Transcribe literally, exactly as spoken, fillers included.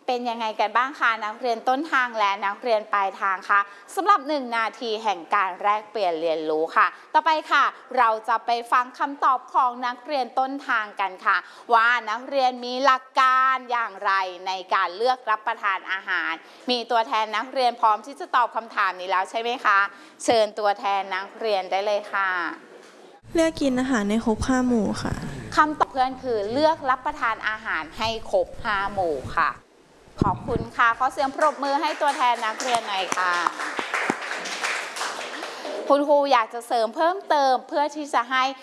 เป็นยังไงกันบ้างคะนักเรียนต้นทางและนักเรียนปลายทางคะสำหรับหนึ่งนาทีแห่งการแลกเปลี่ยนเรียนรู้ค่ะต่อไปค่ะเราจะไปฟังคำตอบของนักเรียนต้นทางกันค่ะว่านักเรียนมีหลักการอย่างไรในการเลือกรับประทานอาหารมีตัวแทนนักเรียนพร้อมที่จะตอบคำถามนี้แล้วใช่ไหมคะเชิญตัวแทนนักเรียนได้เลยค่ะเลือกกินอาหารในครบห้าหมู่ค่ะคำตอบเพื่อนคือเลือกรับประทานอาหารให้ครบห้าหมู่ค่ะขอบคุณค่ะขอเสียงปรบมือให้ตัวแทนนักเรียนหน่อยค่ะคุณครูอยากจะเสริมเพิ่มเติมเพื่อที่จะให้